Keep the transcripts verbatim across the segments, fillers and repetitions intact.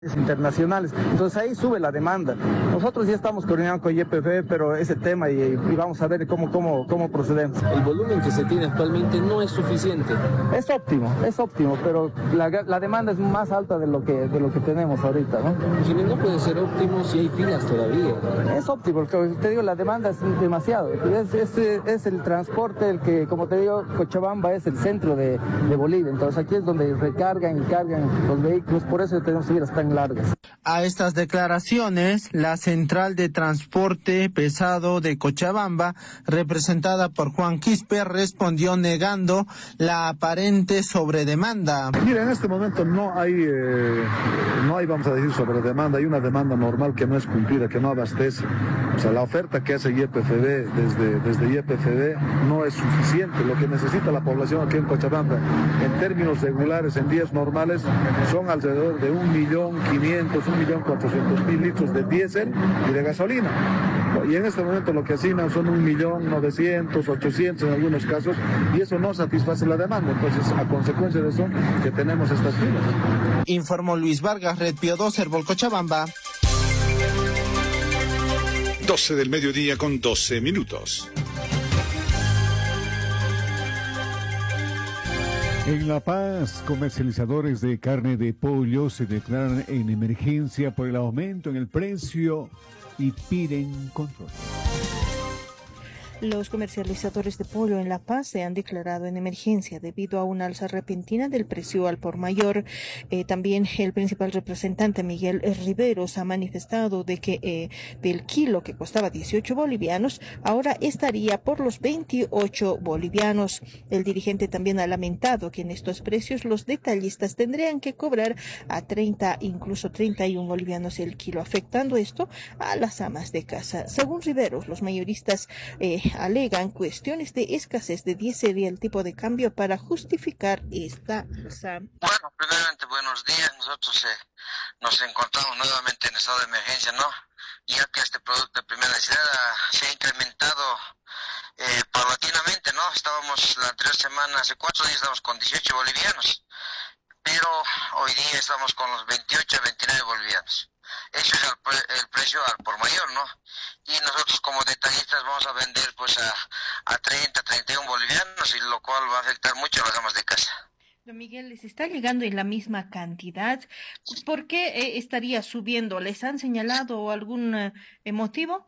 internacionales, entonces ahí sube la demanda. Nosotros ya estamos coordinando con Y P F B, pero ese tema y, y vamos a ver cómo, cómo, cómo procedemos. El volumen que se tiene actualmente no es suficiente. Es óptimo, es óptimo, pero la, la demanda es más alta de lo que, de lo que tenemos ahorita, ¿no? Si no puede ser óptimo si hay filas todavía. Es óptimo, porque te digo, la demanda es demasiado. Es, es, es el transporte el que, como te digo, Cochabamba es el centro de, de Bolivia, entonces aquí es donde recargan y cargan los vehículos, por eso tenemos filas tan largas. A estas declaraciones, la Central de Transporte Pesado de Cochabamba, representada por Juan Quispe, respondió negando la aparente sobredemanda. Mira, en este momento no hay, eh, no hay, vamos a decir, sobredemanda, hay una demanda normal que no es cumplida, que no abastece. O sea, la oferta que hace Y P F B desde, desde Y P F B no es suficiente. Lo que necesita la población aquí en Cochabamba, en términos regulares, en días normales, son alrededor de un millón quinientos, un millón cuatrocientos mil litros de diésel y de gasolina. Y en este momento lo que asignan son un millón novecientos, ochocientos en algunos casos, y eso no satisface la demanda. Entonces, a consecuencia de eso, que tenemos estas filas. Informó Luis Vargas, Red Pío dos, Herbol Cochabamba. doce del mediodía con doce minutos. En La Paz, comercializadores de carne de pollo se declaran en emergencia por el aumento en el precio y piden control. Los comercializadores de pollo en La Paz se han declarado en emergencia debido a una alza repentina del precio al por mayor. Eh, también el principal representante, Miguel Riveros, ha manifestado de que eh, del kilo que costaba dieciocho bolivianos, ahora estaría por los veintiocho bolivianos. El dirigente también ha lamentado que en estos precios los detallistas tendrían que cobrar a treinta, incluso treinta y uno bolivianos el kilo, afectando esto a las amas de casa. Según Riveros, los mayoristas eh, alegan cuestiones de escasez de diésel y el tipo de cambio para justificar esta alza. Bueno, primeramente buenos días. Nosotros eh, nos encontramos nuevamente en estado de emergencia, ¿no? Ya que este producto de primera necesidad uh, se ha incrementado eh, paulatinamente, ¿no? Estábamos la anterior semana, hace cuatro días estábamos con dieciocho bolivianos, pero hoy día estamos con los veintiocho a veintinueve bolivianos. Eso es el, pre el precio al por mayor, ¿no? Y nosotros como detallistas vamos a vender pues a, a treinta, treinta y uno bolivianos, y lo cual va a afectar mucho a las amas de casa. Don Miguel, ¿les está llegando en la misma cantidad? ¿Por qué eh, estaría subiendo? ¿Les han señalado algún eh, motivo?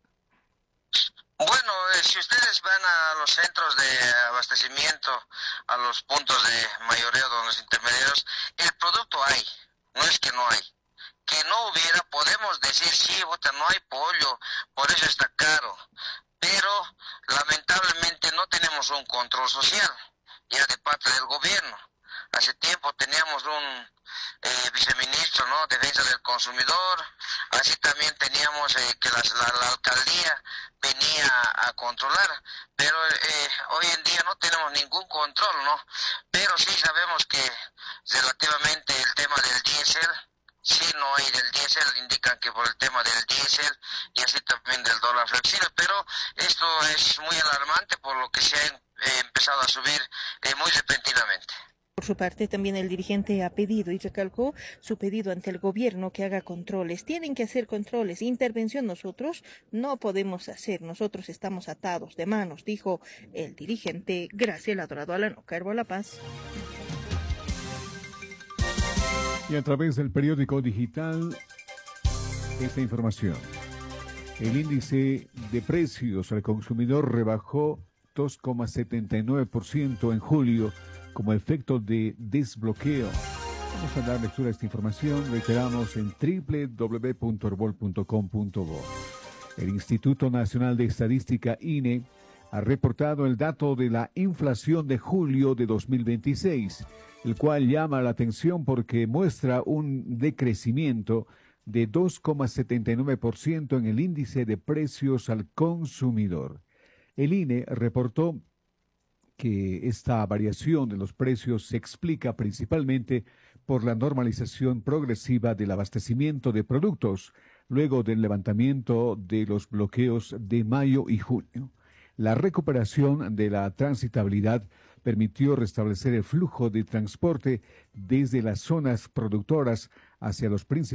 Bueno, eh, si ustedes van a los centros de abastecimiento, a los puntos de mayoreo de los intermediarios, el producto hay, no es que no hay. Que no hubiera, podemos decir, sí, puta, no hay pollo, por eso está caro, pero lamentablemente no tenemos un control social, ya de parte del gobierno. Hace tiempo teníamos un eh, viceministro, ¿no?, defensa del consumidor, así también teníamos eh, que las, la, la alcaldía venía a, a controlar, pero eh, hoy en día no tenemos ningún control, ¿no? Pero sí sabemos que relativamente el tema del diésel, sí, no hay del diésel, indican que por el tema del diésel y así también del dólar flexible, pero esto es muy alarmante por lo que se ha eh, empezado a subir eh, muy repentinamente. Por su parte, también el dirigente ha pedido y recalcó su pedido ante el gobierno que haga controles. Tienen que hacer controles. Intervención nosotros no podemos hacer. Nosotros estamos atados de manos, dijo el dirigente Graciela Dorado Alano, Carbo La Paz. Y a través del periódico digital, esta información. El índice de precios al consumidor rebajó dos coma setenta y nueve por ciento en julio como efecto de desbloqueo. Vamos a dar lectura a esta información, reiteramos, en doble u doble u doble u punto herbol punto com punto bo. El Instituto Nacional de Estadística, I N E, ha reportado el dato de la inflación de julio de dos mil veintiséis, el cual llama la atención porque muestra un decrecimiento de dos coma setenta y nueve por ciento en el índice de precios al consumidor. El I N E reportó que esta variación de los precios se explica principalmente por la normalización progresiva del abastecimiento de productos luego del levantamiento de los bloqueos de mayo y junio. La recuperación de la transitabilidad permitió restablecer el flujo de transporte desde las zonas productoras hacia los principales